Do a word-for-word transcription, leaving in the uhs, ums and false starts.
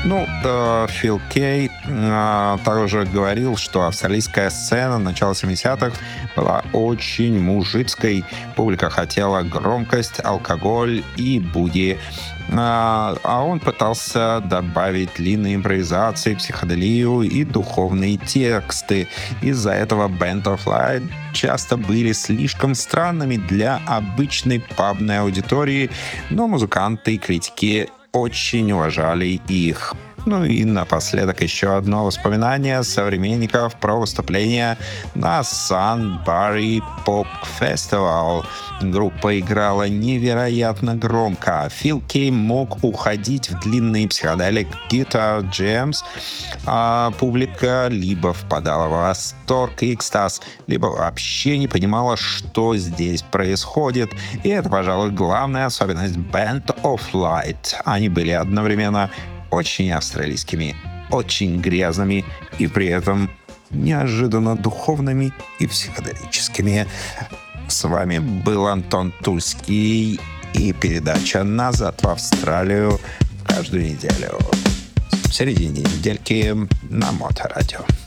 Ну, э, Фил Кей э, также говорил, что австралийская сцена начала семидесятых была очень мужицкой. Публика хотела громкость, алкоголь и буги. А, а он пытался добавить длинные импровизации, психоделию и духовные тексты. Из-за этого Band of Light часто были слишком странными для обычной пабной аудитории, но музыканты и критики очень уважали их. Ну и напоследок еще одно воспоминание современников про выступление на Sunbury Pop Festival. Группа играла невероятно громко. Фил Кей мог уходить в длинные психоделик Guitar Jams, а публика либо впадала в восторг и экстаз, либо вообще не понимала, что здесь происходит. И это, пожалуй, главная особенность Band of Light. Они были одновременно очень австралийскими, очень грязными и при этом неожиданно духовными и психоделическими. С вами был Антон Тульский и передача «Назад в Австралию» каждую неделю в середине недельки на Моторадио.